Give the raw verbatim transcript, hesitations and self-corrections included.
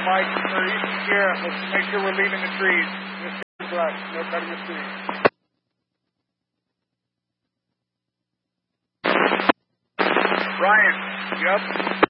Mike, or Eastern Sierra. Let's make sure we're leaving the trees. Just brush, no cutting the trees. Ryan, you up?